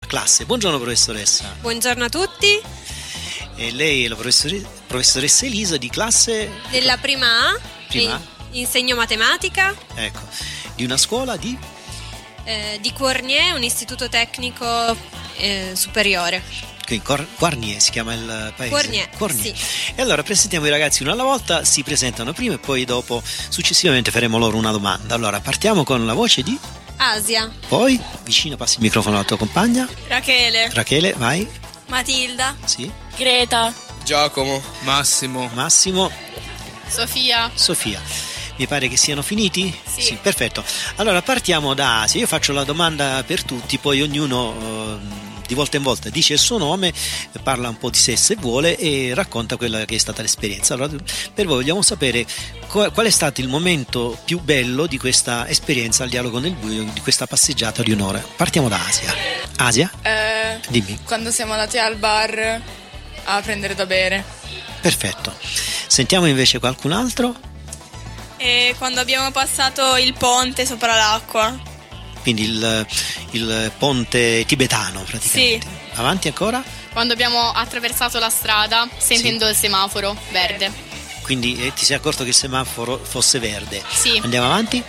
classe. Buongiorno professoressa. Buongiorno a tutti. E lei è la professoressa Elisa di classe? Della prima A. Prima A? Insegno matematica. Ecco, di una scuola di Cournier, un istituto tecnico superiore. Cournier si chiama il paese? Cournier. Sì. E allora presentiamo i ragazzi uno alla volta, si presentano prima e poi dopo successivamente faremo loro una domanda. Allora partiamo con la voce di Asia. Poi vicino, passi il microfono alla tua compagna. Rachele, vai. Matilda. Sì. Greta. Giacomo. Massimo. Sofia. Mi pare che siano finiti? Sì. Perfetto. Allora partiamo da Asia. Io faccio la domanda per tutti, poi ognuno di volta in volta dice il suo nome, parla un po' di sé se vuole e racconta quella che è stata l'esperienza. Allora, per voi vogliamo sapere qual è stato il momento più bello di questa esperienza al dialogo nel buio, di questa passeggiata di un'ora. Partiamo da Asia. Asia? Dimmi. Quando siamo andati al bar a prendere da bere. Perfetto. Sentiamo invece qualcun altro. E quando abbiamo passato il ponte sopra l'acqua. Quindi il ponte tibetano praticamente. Sì. Avanti ancora? Quando abbiamo attraversato la strada sentendo il semaforo verde. Quindi ti sei accorto che il semaforo fosse verde? Sì. Andiamo avanti?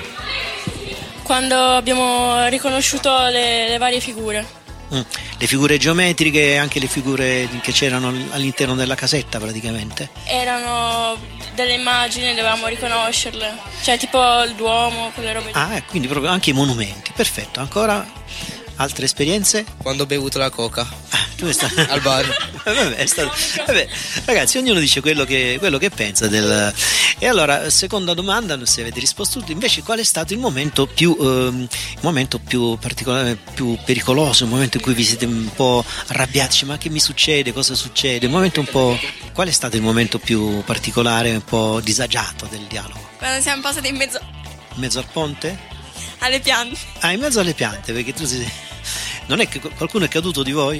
Quando abbiamo riconosciuto le varie figure. Le figure geometriche e anche le figure che c'erano all'interno della casetta praticamente? Erano delle immagini, dovevamo riconoscerle. Cioè tipo il Duomo, quelle robe lì. Quindi proprio anche i monumenti. Perfetto. Ancora altre esperienze? Quando ho bevuto la coca. Dove sta? Al bar. Vabbè, ragazzi, ognuno dice quello che pensa del. E allora, seconda domanda, non se avete risposto tutti, invece qual è stato il momento più particolare, più pericoloso, il momento in cui vi siete un po' arrabbiati, ma che mi succede, cosa succede? Qual è stato il momento più particolare, un po' disagiato del dialogo? Quando siamo passati in mezzo al ponte? alle piante. In mezzo alle piante, perché tu sei. Non è che qualcuno è caduto di voi?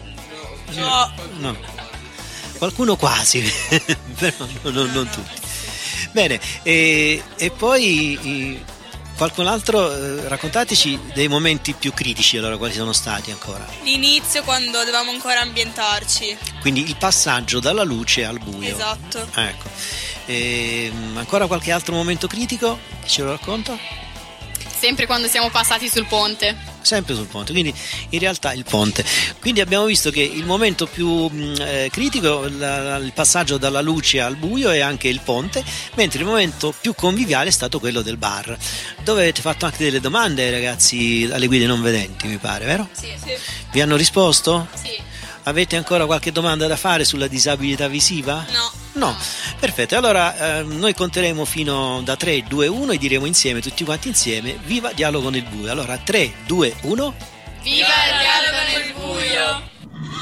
No. Qualcuno quasi, però non tutti. Bene, e poi qualcun altro, raccontateci dei momenti più critici, allora quali sono stati ancora? L'inizio, quando dovevamo ancora ambientarci. Quindi il passaggio dalla luce al buio. Esatto. Ecco. Ancora qualche altro momento critico? Chi ce lo racconta? Sempre quando siamo passati sul ponte. Sempre sul ponte, quindi in realtà il ponte. Quindi abbiamo visto che il momento più critico, il passaggio dalla luce al buio è anche il ponte, mentre il momento più conviviale è stato quello del bar, dove avete fatto anche delle domande ai ragazzi, alle guide non vedenti, mi pare, vero? Sì. Vi hanno risposto? Sì. Avete ancora qualche domanda da fare sulla disabilità visiva? No. Perfetto, allora noi conteremo fino da 3, 2, 1 e diremo insieme, tutti quanti insieme, viva Dialogo nel buio. Allora 3, 2, 1. Viva il dialogo nel buio!